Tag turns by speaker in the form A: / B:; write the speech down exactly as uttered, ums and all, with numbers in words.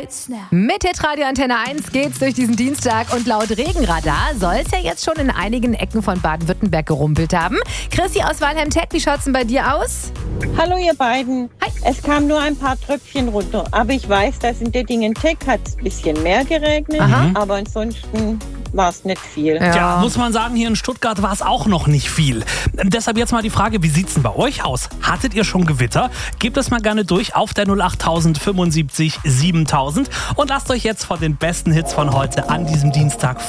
A: Hits now.
B: Mit Hitradio Antenne eins geht's durch diesen Dienstag und laut Regenradar soll es ja jetzt schon in einigen Ecken von Baden-Württemberg gerumpelt haben. Chrissy aus Walheim-Tech, wie schaut's denn bei dir aus?
C: Hallo ihr beiden.
B: Hi.
C: Es kam nur ein paar Tröpfchen runter, aber ich weiß, dass in Dettingen-Tech hat es ein bisschen mehr geregnet,
B: Aha.
C: aber ansonsten war es nicht viel.
B: Ja.
D: Ja, muss man sagen, hier in Stuttgart war es auch noch nicht viel. Deshalb jetzt mal die Frage, wie sieht's denn bei euch aus? Hattet ihr schon Gewitter? Gebt es mal gerne durch auf der null acht fünfundsiebzig siebentausend und lasst euch jetzt von den besten Hits von heute an diesem Dienstag